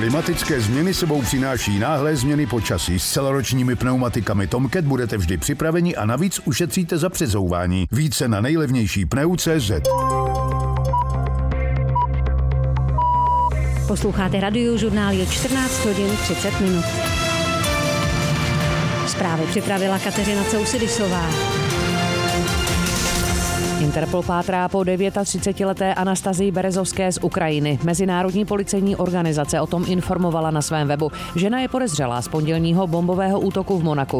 Klimatické změny sebou přináší náhlé změny počasí. S celoročními pneumatikami Tomcat budete vždy připraveni a navíc ušetříte za přezouvání. Více na nejlevnější pneu.cz. Posloucháte Radiožurnál, je 14 hodin 30 minut. Zprávy připravila Kateřina Cousidisová. Interpol pátrá po 39leté Anastazii Berezovské z Ukrajiny. Mezinárodní policejní organizace o tom informovala na svém webu. Žena je podezřelá z pondělního bombového útoku v Monaku.